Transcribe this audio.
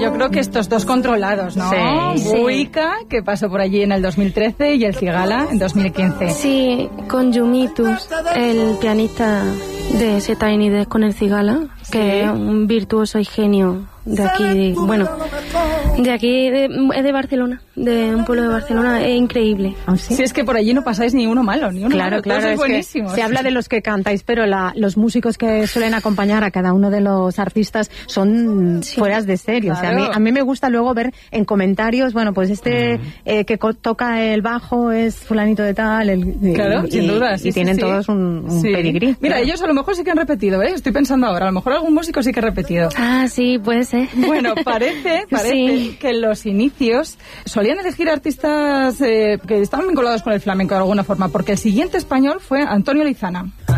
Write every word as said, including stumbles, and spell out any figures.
yo creo que estos dos controlados, ¿no? Sí. Buica, que pasó por allí en el dos mil trece, y el Cigala en dos mil quince. Sí, con Yumitus, el pianista de ese Tiny Desk con el Cigala, que Sí. es un virtuoso y genio de aquí, de, bueno, de aquí, de, es de Barcelona, de un pueblo de Barcelona, es increíble. ¿Ah, sí? Si es que por allí no pasáis ni uno malo, ni uno Claro, malo, claro, todos es buenísimos. que se habla de los que cantáis, pero la, los músicos que suelen acompañar a cada uno de los artistas son Sí. fueras de serie. Claro. O sea, a mí, a mí me gusta luego ver en comentarios, bueno, pues este eh, que co- toca el bajo es fulanito de tal, el, y- Claro, y, sin duda. y Sí, sí, tienen sí. todos un, un Sí. pedigrí. Mira, claro. ellos a lo mejor sí que han repetido, ¿eh? Estoy pensando ahora, a lo mejor algún músico sí que ha repetido. Ah, sí, puede ser. Bueno, parece, parece Sí. que en los inicios solían elegir artistas eh, que estaban vinculados con el flamenco de alguna forma, porque el siguiente español fue Antonio Lizana.